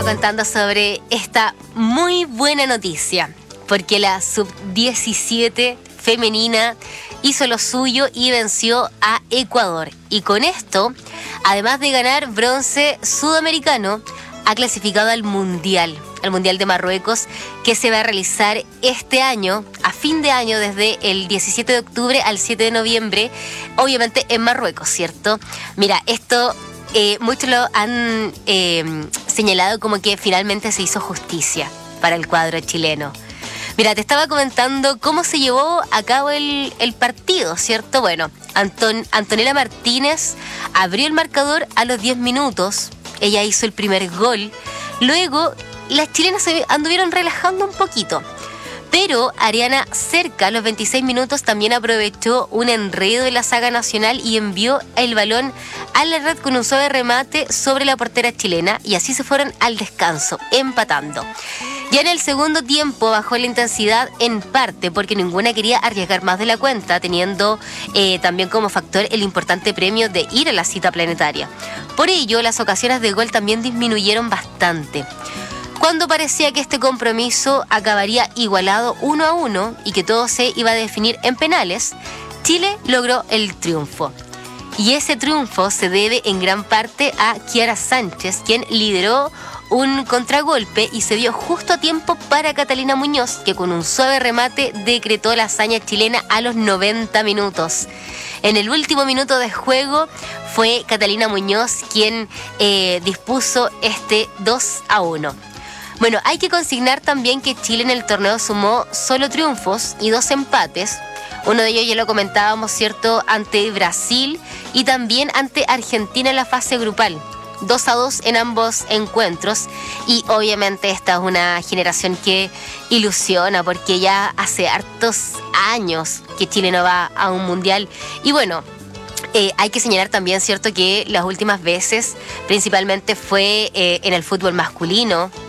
contando sobre esta muy buena noticia, porque la sub-17 femenina hizo lo suyo y venció a Ecuador. Y con esto, además de ganar bronce sudamericano, ha clasificado al Mundial de Marruecos, que se va a realizar este año, a fin de año, desde el 17 de octubre al 7 de noviembre, obviamente en Marruecos, ¿cierto? Mira, esto muchos lo han señalado como que finalmente se hizo justicia para el cuadro chileno. Mira, te estaba comentando cómo se llevó a cabo el partido, ¿cierto? Bueno, Antonella Martínez abrió el marcador a los 10 minutos. Ella hizo el primer gol. Luego, las chilenas se anduvieron relajando un poquito. Pero Ariana Cerca, a los 26 minutos, también aprovechó un enredo de la saga nacional y envió el balón a la red con un suave remate sobre la portera chilena. Y así se fueron al descanso, empatando. Ya en el segundo tiempo bajó la intensidad en parte porque ninguna quería arriesgar más de la cuenta, teniendo también como factor el importante premio de ir a la cita planetaria. Por ello, las ocasiones de gol también disminuyeron bastante. Cuando parecía que este compromiso acabaría igualado 1-1 y que todo se iba a definir en penales, Chile logró el triunfo. Y ese triunfo se debe en gran parte a Kiara Sánchez, quien lideró un contragolpe y se dio justo a tiempo para Catalina Muñoz, que con un suave remate decretó la hazaña chilena a los 90 minutos. En el último minuto de juego fue Catalina Muñoz quien dispuso este 2-1. Bueno, hay que consignar también que Chile en el torneo sumó solo triunfos y 2 empates. Uno de ellos ya lo comentábamos, ¿cierto?, ante Brasil y también ante Argentina en la fase grupal. 2-2 en ambos encuentros, y obviamente esta es una generación que ilusiona porque ya hace hartos años que Chile no va a un mundial. Y bueno, hay que señalar también, ¿cierto?, que las últimas veces principalmente fue en el fútbol masculino,